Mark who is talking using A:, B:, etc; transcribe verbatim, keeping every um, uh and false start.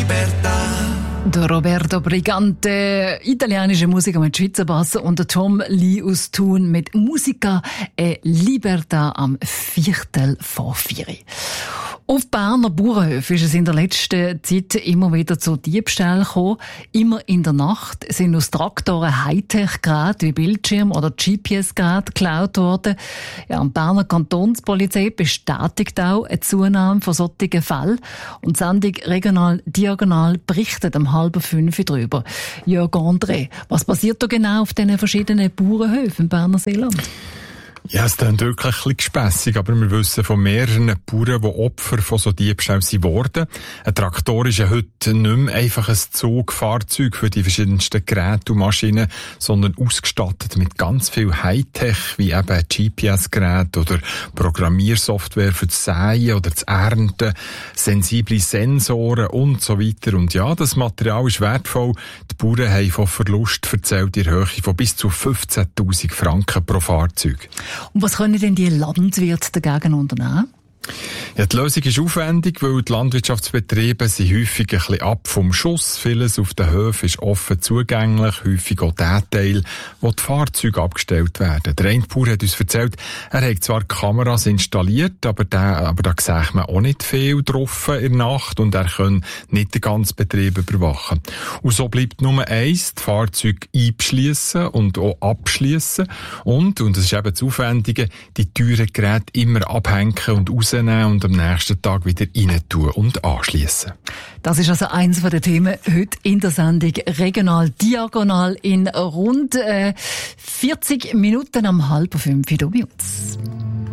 A: libertà.
B: Der Roberto Brigante, italienische Musiker mit Schweizer Bass, und der Tom Lee aus Thun mit Musica e Libertà am Viertel vor vier. Auf Berner Bauernhöfen ist es in der letzten Zeit immer wieder zu Diebstählen gekommen. Immer in der Nacht sind aus Traktoren Hightech-Geräte wie Bildschirm oder G P S-Geräte geklaut worden. Ja, die Berner Kantonspolizei bestätigt auch eine Zunahme von solchen Fällen. Und die Sendung Regional Diagonal berichtet um halb fünf darüber. Jörg André, was passiert da genau auf diesen verschiedenen Bauernhöfen im Berner Seeland?
C: Ja, es klingt wirklich ein bisschen gespässig, aber wir wissen von mehreren Bauern, die Opfer von so Diebstählen sind worden. Ein Traktor ist ja heute nicht mehr einfach ein Zugfahrzeug für die verschiedensten Geräte und Maschinen, sondern ausgestattet mit ganz viel Hightech, wie eben G P S-Geräte oder Programmiersoftware für das Säen oder das Ernten, sensible Sensoren und so weiter. Und ja, das Material ist wertvoll. Die Bauern haben von Verlust erzählt in der Höhe von bis zu fünfzehntausend Franken pro Fahrzeug.
B: Und was können denn die Landwirte dagegen unternehmen?
C: Ja, die Lösung ist aufwendig, weil die Landwirtschaftsbetriebe sind häufig ein bisschen ab vom Schuss. Vieles auf den Höfen ist offen zugänglich, häufig auch der Teil, wo die Fahrzeuge abgestellt werden. Der eine Bauer hat uns erzählt, er hat zwar Kameras installiert, aber da, aber da sieht man auch nicht viel drauf in der Nacht und er kann nicht den ganzen Betrieb überwachen. Und so bleibt nur eins, die Fahrzeuge einschliessen und auch abschliessen und, und das ist eben das Aufwendige, die teuren Geräte immer abhängen und rausnehmen und am nächsten Tag wieder rein tun und anschliessen.
B: Das ist also eins der Themen heute in der Sendung Regional Diagonal in rund äh, vierzig Minuten am halb fünf bei uns.